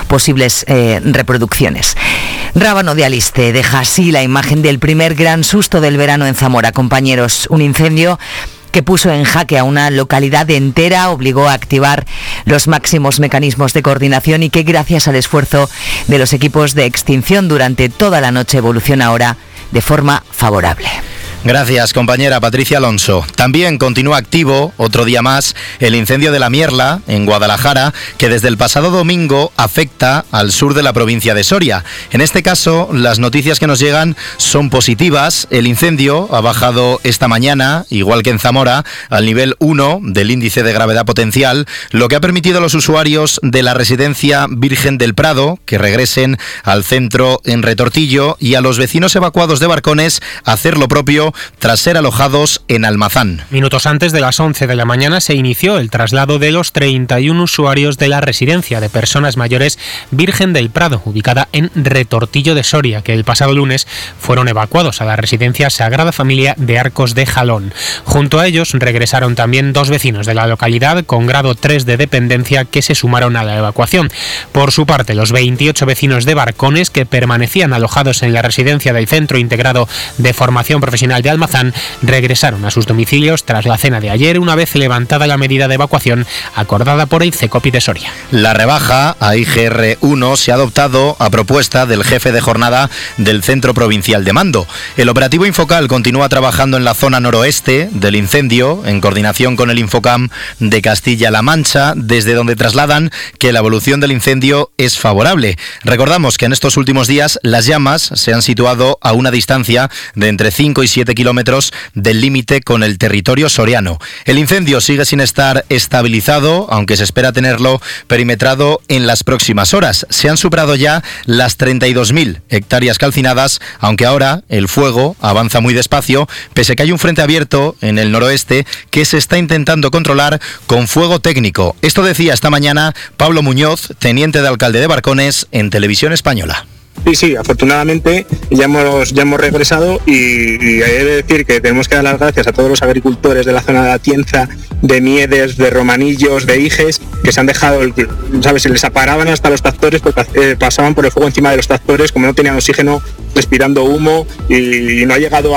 posibles reproducciones. Rábano de Aliste deja así la imagen del primer gran susto del verano en Zamora, compañeros. Un incendio que puso en jaque a una localidad entera, obligó a activar los máximos mecanismos de coordinación y que, gracias al esfuerzo de los equipos de extinción durante toda la noche, evoluciona ahora de forma favorable. Gracias, compañera Patricia Alonso. También continúa activo, otro día más, el incendio de La Mierla, en Guadalajara, que desde el pasado domingo afecta al sur de la provincia de Soria. En este caso, las noticias que nos llegan son positivas. El incendio ha bajado esta mañana, igual que en Zamora, al nivel 1 del índice de gravedad potencial, lo que ha permitido a los usuarios de la residencia Virgen del Prado que regresen al centro en Retortillo y a los vecinos evacuados de Barcones hacer lo propio tras ser alojados en Almazán. Minutos antes de las 11 de la mañana se inició el traslado de los 31 usuarios de la residencia de personas mayores Virgen del Prado, ubicada en Retortillo de Soria, que el pasado lunes fueron evacuados a la residencia Sagrada Familia de Arcos de Jalón. Junto a ellos regresaron también 2 vecinos de la localidad con grado 3 de dependencia que se sumaron a la evacuación. Por su parte, los 28 vecinos de Barcones que permanecían alojados en la residencia del Centro Integrado de Formación Profesional de Almazán regresaron a sus domicilios tras la cena de ayer, una vez levantada la medida de evacuación acordada por el CECOPI de Soria. La rebaja a IGR1 se ha adoptado a propuesta del jefe de jornada del Centro Provincial de Mando. El operativo Infocal continúa trabajando en la zona noroeste del incendio, en coordinación con el Infocam de Castilla-La Mancha, desde donde trasladan que la evolución del incendio es favorable. Recordamos que en estos últimos días las llamas se han situado a una distancia de entre 5 y 7 kilómetros del límite con el territorio soriano. El incendio sigue sin estar estabilizado, aunque se espera tenerlo perimetrado en las próximas horas. Se han superado ya las 32.000 hectáreas calcinadas, aunque ahora el fuego avanza muy despacio, pese a que hay un frente abierto en el noroeste que se está intentando controlar con fuego técnico. Esto decía esta mañana Pablo Muñoz, teniente de alcalde de Barcones, en Televisión Española. Sí, afortunadamente ya hemos regresado y hay que decir que tenemos que dar las gracias a todos los agricultores de la zona de Atienza, de Miedes, de Romanillos, de Iges, que se han dejado, ¿sabes? Se les apagaban hasta los tractores porque pasaban por el fuego encima de los tractores, como no tenían oxígeno, respirando humo, y no ha llegado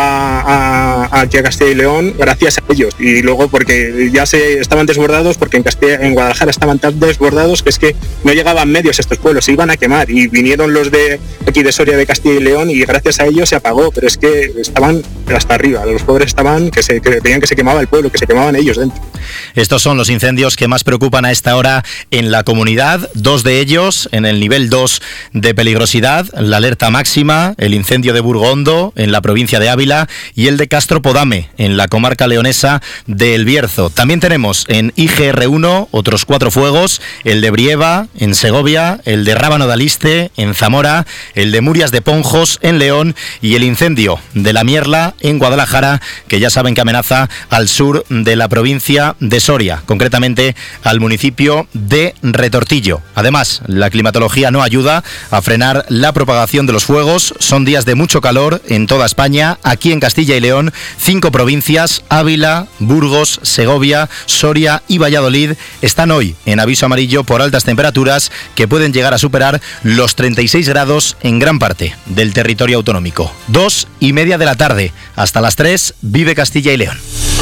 aquí a Castilla y León gracias a ellos. Y luego porque ya estaban desbordados, porque en Guadalajara estaban tan desbordados que es que no llegaban medios a estos pueblos, se iban a quemar, y vinieron los de aquí de Soria, de Castilla y León, y gracias a ellos se apagó, pero es que estaban hasta arriba, los pobres estaban que veían que se quemaba el pueblo, que se quemaban ellos dentro. Estos son los incendios que más preocupan a esta hora en la comunidad, 2 de ellos en el nivel 2 de peligrosidad, la alerta máxima, el incendio de Burgondo en la provincia de Ávila y el de Castro Podame en la comarca leonesa de El Bierzo. También tenemos en IGR1 otros 4 fuegos, el de Brieva en Segovia, el de Rábano de Aliste en Zamora, el de Murias de Ponjos en León y el incendio de La Mierla en Guadalajara, que ya saben que amenaza al sur de la provincia de Soria, concretamente al municipio de Retortillo. Además, la climatología no ayuda a frenar la propagación de los fuegos. Son días de mucho calor en toda España. Aquí en Castilla y León, 5 provincias, Ávila, Burgos, Segovia, Soria y Valladolid, están hoy en aviso amarillo por altas temperaturas que pueden llegar a superar los 36 grados en gran parte del territorio autonómico. 2:30 de la tarde. Hasta las 3, vive Castilla y León.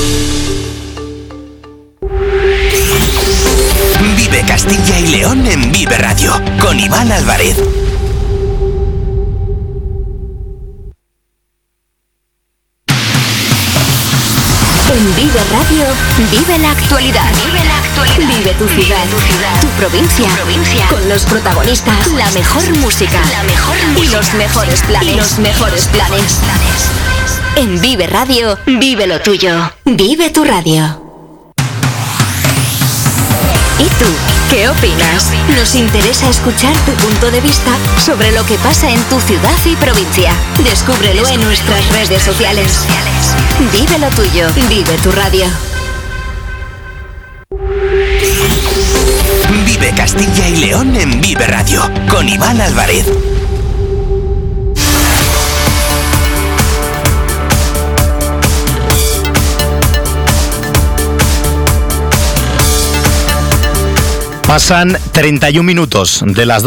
Vive Castilla y León en Vive Radio, con Iván Álvarez. En Vive Radio, vive la actualidad. Vive tu ciudad, tu provincia, con los protagonistas, la mejor música y los mejores planes. En Vive Radio, vive lo tuyo. Vive tu radio. ¿Y tú? ¿Qué opinas? Nos interesa escuchar tu punto de vista sobre lo que pasa en tu ciudad y provincia. Descúbrelo en nuestras redes sociales. Vive lo tuyo, vive tu radio. Vive Castilla y León en Vive Radio, con Iván Álvarez. Pasan 31 minutos de las 2.